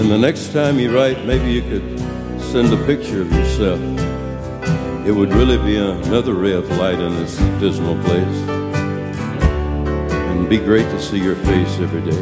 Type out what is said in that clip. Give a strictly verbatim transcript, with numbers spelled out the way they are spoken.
And the next time you write, maybe you could send a picture of yourself. It would really be another ray of light in this dismal place. And it'd be great to see your face every day.